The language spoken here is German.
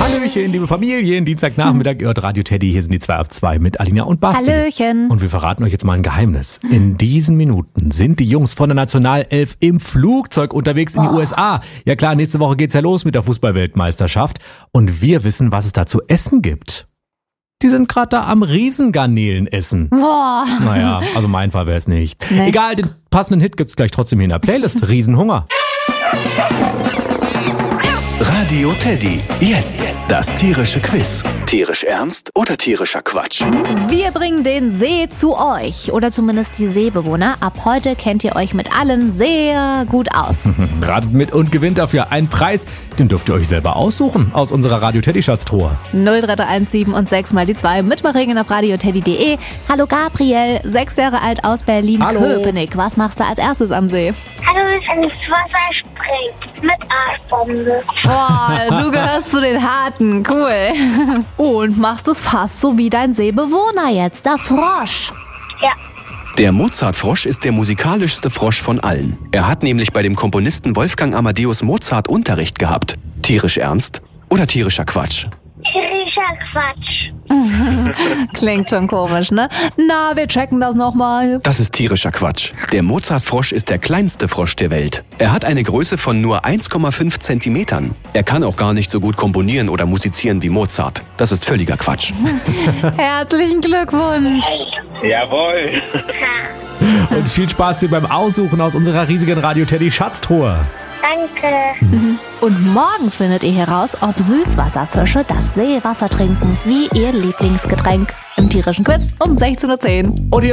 Hallöchen, liebe Familien. Dienstagnachmittag, ihr hört Radio Teddy. Hier sind die 2 auf 2 mit Alina und Basti. Hallöchen. Und wir verraten euch jetzt mal ein Geheimnis. In diesen Minuten sind die Jungs von der Nationalelf im Flugzeug unterwegs in die USA. Ja klar, nächste Woche geht's ja los mit der Fußballweltmeisterschaft. Und wir wissen, was es da zu essen gibt. Die sind gerade da am Riesengarnelen essen. Boah. Naja, also mein Fall wäre es nicht. Nee. Egal, den passenden Hit gibt's gleich trotzdem hier in der Playlist. Riesenhunger. Radio Teddy. Jetzt das tierische Quiz. Tierisch ernst oder tierischer Quatsch? Wir bringen den See zu euch. Oder zumindest die Seebewohner. Ab heute kennt ihr euch mit allen sehr gut aus. Ratet mit und gewinnt dafür einen Preis. Den dürft ihr euch selber aussuchen aus unserer Radio Teddy Schatztruhe. 03317 und 6 mal die 2 mitmachen auf radioteddy.de. Hallo Gabriel, 6 Jahre alt aus Berlin-Köpenick. Was machst du als erstes am See? Hallo, wenn ins Wasser springt. Mit Arschbombe. Boah, du gehörst zu den Harten. Cool. Und machst es fast so wie dein Seebewohner jetzt, der Frosch. Ja. Der Mozartfrosch ist der musikalischste Frosch von allen. Er hat nämlich bei dem Komponisten Wolfgang Amadeus Mozart Unterricht gehabt. Tierisch ernst oder tierischer Quatsch? Tierischer Quatsch. Klingt schon komisch, ne? Na, wir checken das nochmal. Das ist tierischer Quatsch. Der Mozartfrosch ist der kleinste Frosch der Welt. Er hat eine Größe von nur 1,5 Zentimetern. Er kann auch gar nicht so gut komponieren oder musizieren wie Mozart. Das ist völliger Quatsch. Herzlichen Glückwunsch. Jawohl. Und viel Spaß dir beim Aussuchen aus unserer riesigen Radio Teddy Schatztruhe. Danke. Und morgen findet ihr heraus, ob Süßwasserfische das Seewasser trinken, wie ihr Lieblingsgetränk. Im tierischen Quiz um 16:10 Uhr. Und